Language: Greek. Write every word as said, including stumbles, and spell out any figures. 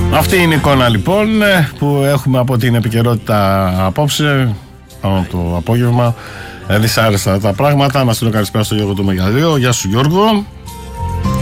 Αυτή είναι η εικόνα λοιπόν που έχουμε από την επικαιρότητα απόψε, από το απόγευμα. Δυσάρεστα τα πράγματα. Να στείλω καλησπέρα στο Γιώργο του Μεγαλείο. Γεια σου Γιώργο.